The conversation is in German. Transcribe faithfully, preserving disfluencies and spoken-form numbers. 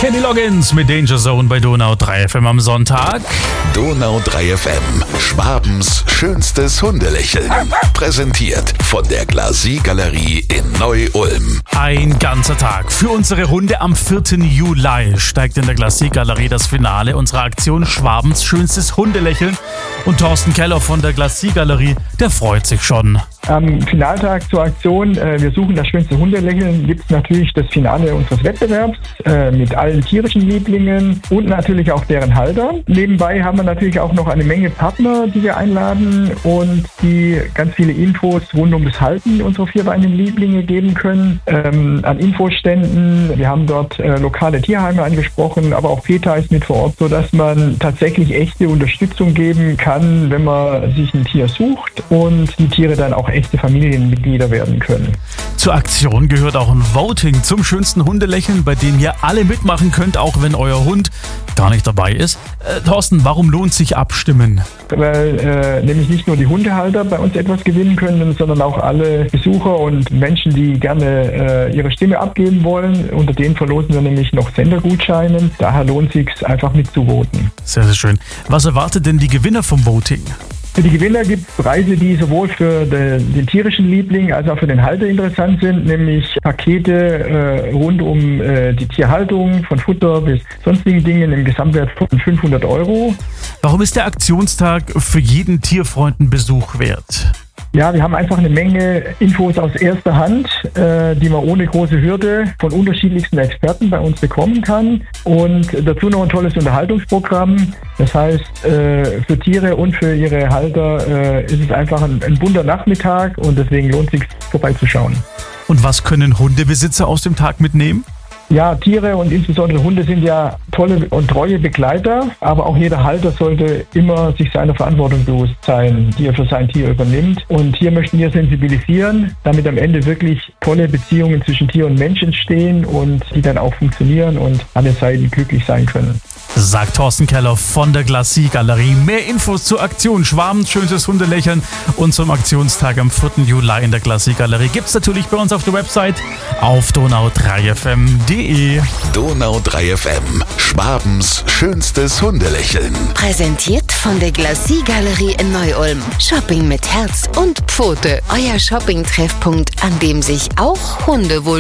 Kenny Loggins mit Danger Zone bei Donau drei F M am Sonntag. Donau drei F M, Schwabens schönstes Hundelächeln. Präsentiert von der Glacis-Galerie in Neu-Ulm. Ein ganzer Tag für unsere Hunde. Am vierten Juli steigt in der Glacis-Galerie das Finale unserer Aktion Schwabens schönstes Hundelächeln. Und Thorsten Keller von der Glacis-Galerie, der freut sich schon. Am Finaltag zur Aktion äh, Wir suchen das schönste Hundelächeln gibt es natürlich das Finale unseres Wettbewerbs äh, mit allen tierischen Lieblingen und natürlich auch deren Halter. Nebenbei haben wir natürlich auch noch eine Menge Partner, die wir einladen und die ganz viele Infos rund um das Halten unserer vierbeinigen Lieblinge geben können. Ähm, an Infoständen, wir haben dort äh, lokale Tierheime angesprochen, aber auch PETA ist mit vor Ort, sodass man tatsächlich echte Unterstützung geben kann, wenn man sich ein Tier sucht und die Tiere dann auch echte Familienmitglieder werden können. Zur Aktion gehört auch ein Voting zum schönsten Hundelächeln, bei dem ihr alle mitmachen könnt, auch wenn euer Hund gar nicht dabei ist. Äh, Thorsten, warum lohnt sich Abstimmen? Weil äh, nämlich nicht nur die Hundehalter bei uns etwas gewinnen können, sondern auch alle Besucher und Menschen, die gerne äh, ihre Stimme abgeben wollen. Unter denen verlosen wir nämlich noch Sendergutscheine. Daher lohnt es sich einfach mitzuvoten. Sehr, sehr schön. Was erwartet denn die Gewinner vom Voting? Für die Gewinner gibt es Preise, die sowohl für den, den tierischen Liebling als auch für den Halter interessant sind, nämlich Pakete äh, rund um äh, die Tierhaltung, von Futter bis sonstigen Dingen im Gesamtwert von fünfhundert Euro. Warum ist der Aktionstag für jeden Tierfreund einen Besuch wert? Ja, wir haben einfach eine Menge Infos aus erster Hand, äh, die man ohne große Hürde von unterschiedlichsten Experten bei uns bekommen kann. Und dazu noch ein tolles Unterhaltungsprogramm. Das heißt, äh, für Tiere und für ihre Halter äh, ist es einfach ein, ein bunter Nachmittag und deswegen lohnt es sich, vorbeizuschauen. Und was können Hundebesitzer aus dem Tag mitnehmen? Ja, Tiere und insbesondere Hunde sind ja tolle und treue Begleiter, aber auch jeder Halter sollte immer sich seiner Verantwortung bewusst sein, die er für sein Tier übernimmt. Und hier möchten wir sensibilisieren, damit am Ende wirklich tolle Beziehungen zwischen Tier und Mensch entstehen und die dann auch funktionieren und alle Seiten glücklich sein können. Sagt Thorsten Keller von der Glacis-Galerie. Mehr Infos zur Aktion Schwabens schönstes Hundelächeln und zum Aktionstag am vierten Juli in der Glacis-Galerie gibt es natürlich bei uns auf der Website auf donau drei f m punkt d e. Donau drei F M, Schwabens schönstes Hundelächeln. Präsentiert von der Glacis-Galerie in Neu-Ulm. Shopping mit Herz und Pfote. Euer Shopping-Treffpunkt, an dem sich auch Hunde wohl